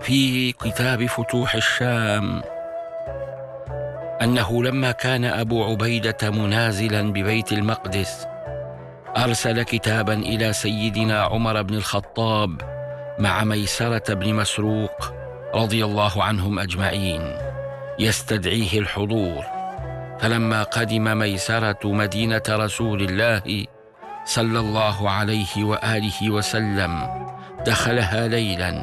في كتاب فتوح الشام أنه لما كان أبو عبيدة منازلا ببيت المقدس أرسل كتابا إلى سيدنا عمر بن الخطاب مع ميسرة بن مسروق رضي الله عنهم أجمعين يستدعيه الحضور. فلما قدم ميسرة مدينة رسول الله صلى الله عليه وآله وسلم دخلها ليلا